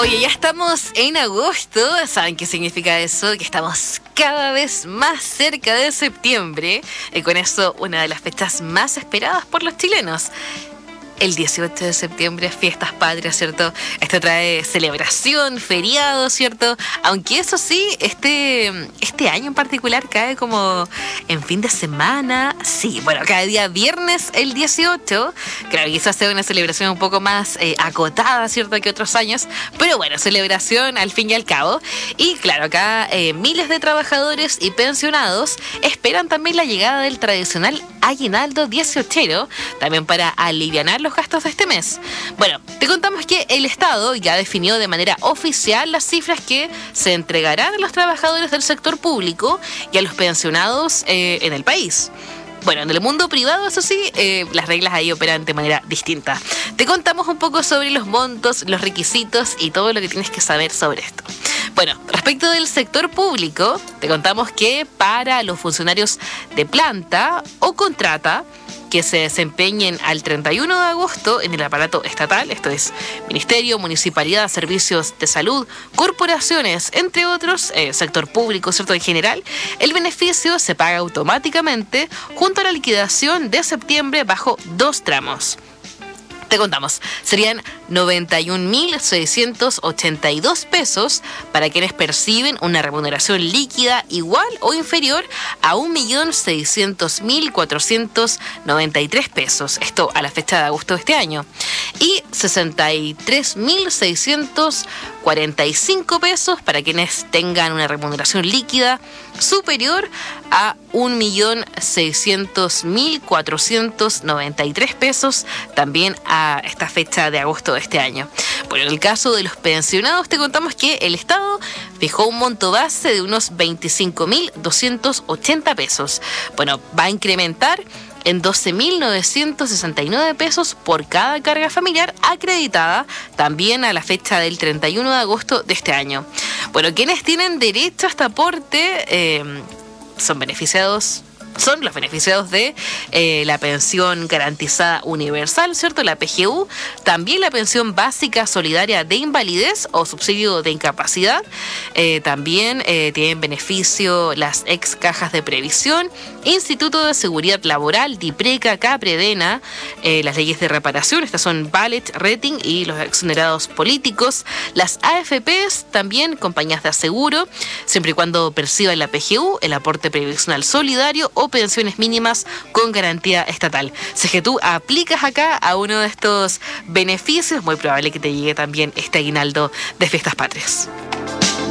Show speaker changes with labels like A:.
A: Oye, ya estamos en agosto. ¿Saben qué significa eso? Que estamos cada vez más cerca de septiembre. Y con eso, una de las fechas más esperadas por los chilenos. El 18 de septiembre, fiestas patrias, ¿cierto? Esto trae celebración, feriado, ¿cierto? Aunque eso sí, este año en particular cae como en fin de semana. Sí, bueno, cada día viernes el 18. Claro, quizás sea una celebración un poco más acotada, ¿cierto? Que otros años. Pero bueno, celebración al fin y al cabo. Y claro, acá miles de trabajadores y pensionados esperan también la llegada del tradicional aguinaldo 18ero, también para alivianar los gastos de este mes. Bueno, te contamos que el Estado ya definió de manera oficial las cifras que se entregarán a los trabajadores del sector público y a los pensionados en el país. Bueno, en el mundo privado, eso sí, las reglas ahí operan de manera distinta. Te contamos un poco sobre los montos, los requisitos y todo lo que tienes que saber sobre esto. Bueno, respecto del sector público, te contamos que para los funcionarios de planta o contrata que se desempeñen al 31 de agosto en el aparato estatal, esto es Ministerio, Municipalidad, Servicios de Salud, corporaciones, entre otros, sector público, ¿cierto? En general, el beneficio se paga automáticamente junto a la liquidación de septiembre bajo 2 tramos. Te contamos, serían 91.682 pesos para quienes perciben una remuneración líquida igual o inferior a 1.600.493 pesos. Esto a la fecha de agosto de este año. Y 63.645 pesos para quienes tengan una remuneración líquida superior a 1.600.493 pesos también a esta fecha de agosto de este año. Bueno, en el caso de los pensionados te contamos que el Estado fijó un monto base de unos 25.280 pesos. Bueno, va a incrementar en 12.969 pesos por cada carga familiar acreditada también a la fecha del 31 de agosto de este año. Bueno, quienes tienen derecho a este aporte son los beneficiados de la pensión garantizada universal, ¿cierto? La PGU, también la pensión básica solidaria de invalidez o subsidio de incapacidad, también tienen beneficio las ex cajas de previsión, Instituto de Seguridad Laboral, DIPRECA, CAPREDENA, las leyes de reparación, estas son Ballet, Rating y los exonerados políticos, las AFPs, también compañías de aseguro, siempre y cuando perciban la PGU, el aporte previsional solidario o pensiones mínimas con garantía estatal. Si es que tú aplicas acá a uno de estos beneficios, muy probable que te llegue también este aguinaldo de fiestas patrias.